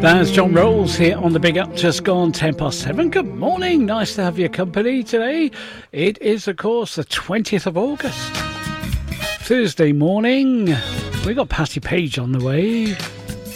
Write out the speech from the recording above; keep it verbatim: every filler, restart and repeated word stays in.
That's John Rolls here on the Big Up, just gone ten past seven. Good morning, nice to have your company today. It is, of course, the twentieth of August, Thursday morning. We got Patty Page on the way.